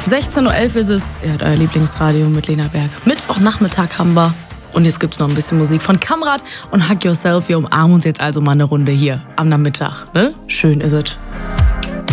16.11 Uhr ist es. Ihr hört euer Lieblingsradio mit Lena Berg. Mittwochnachmittag haben wir. Und jetzt gibt's noch ein bisschen Musik von Kamrat und Hug Yourself. Wir umarmen uns jetzt also mal eine Runde hier am Nachmittag. Ne? Schön ist es.